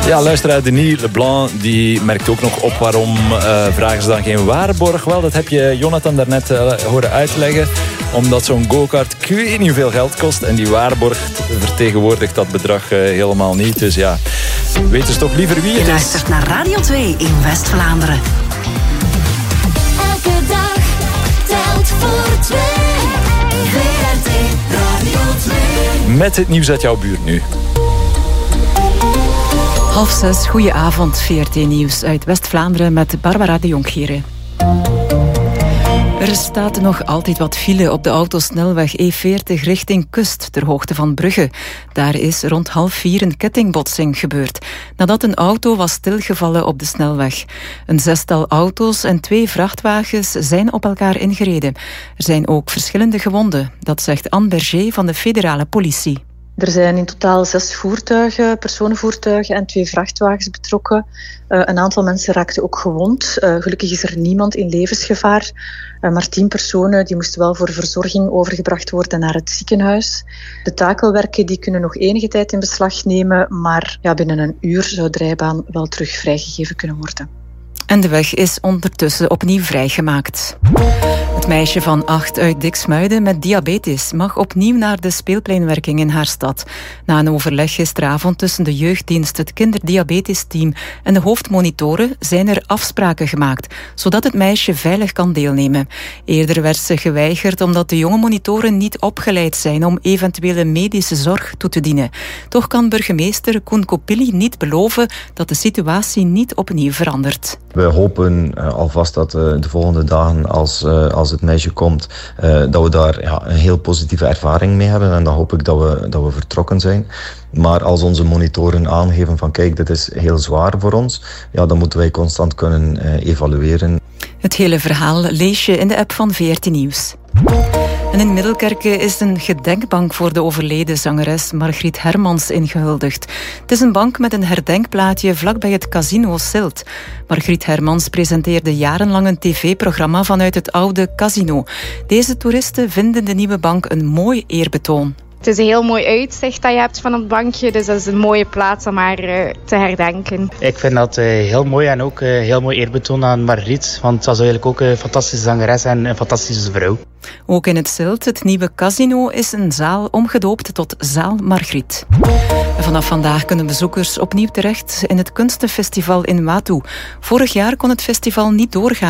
Ja, luisteraar Denis Leblanc die merkt ook nog op waarom vragen ze dan geen waarborg. Wel, dat heb je Jonathan daarnet horen uitleggen. Omdat zo'n go-kart ik weet niet hoeveel geld kost. En die waarborg vertegenwoordigt dat bedrag helemaal niet. Dus ja, weten ze toch liever wie het is. Je luistert naar Radio 2 in West-Vlaanderen. Elke dag telt voor 2. VRT Radio 2. Met het nieuws uit jouw buurt nu. 5:30, goedenavond, VRT Nieuws uit West-Vlaanderen met Barbara de Jonkgeren. Er staat nog altijd wat file op de autosnelweg E40 richting Kust, ter hoogte van Brugge. Daar is rond 3:30 een kettingbotsing gebeurd, nadat een auto was stilgevallen op de snelweg. Een 6-tal auto's en 2 vrachtwagens zijn op elkaar ingereden. Er zijn ook verschillende gewonden, dat zegt Anne Berger van de federale politie. Er zijn in totaal 6 voertuigen, personenvoertuigen en 2 vrachtwagens betrokken. Een aantal mensen raakten ook gewond. Gelukkig is er niemand in levensgevaar. Maar 10 personen die moesten wel voor verzorging overgebracht worden naar het ziekenhuis. De takelwerken die kunnen nog enige tijd in beslag nemen, maar binnen een uur zou de rijbaan wel terug vrijgegeven kunnen worden. En de weg is ondertussen opnieuw vrijgemaakt. Het meisje van 8 uit Diksmuiden met diabetes mag opnieuw naar de speelpleinwerking in haar stad. Na een overleg gisteravond tussen de jeugddienst, het kinderdiabetesteam en de hoofdmonitoren zijn er afspraken gemaakt, zodat het meisje veilig kan deelnemen. Eerder werd ze geweigerd omdat de jonge monitoren niet opgeleid zijn om eventuele medische zorg toe te dienen. Toch kan burgemeester Koen Kopilli niet beloven dat de situatie niet opnieuw verandert. We hopen alvast dat de volgende dagen, als het meisje komt, dat we daar een heel positieve ervaring mee hebben. En dan hoop ik dat we vertrokken zijn. Maar als onze monitoren aangeven van kijk, dit is heel zwaar voor ons, dan moeten wij constant kunnen evalueren. Het hele verhaal lees je in de app van VRT Nieuws. En in Middelkerke is een gedenkbank voor de overleden zangeres Margriet Hermans ingehuldigd. Het is een bank met een herdenkplaatje vlakbij het casino Silt. Margriet Hermans presenteerde jarenlang een tv-programma vanuit het oude casino. Deze toeristen vinden de nieuwe bank een mooi eerbetoon. Het is een heel mooi uitzicht dat je hebt van het bankje, dus dat is een mooie plaats om haar te herdenken. Ik vind dat heel mooi en ook heel mooi eerbetoon aan Margriet, want het was eigenlijk ook een fantastische zangeres en een fantastische vrouw. Ook in het Silt, het nieuwe casino, is een zaal omgedoopt tot Zaal Margriet. En vanaf vandaag kunnen bezoekers opnieuw terecht in het Kunstenfestival in Watu. Vorig jaar kon het festival niet doorgaan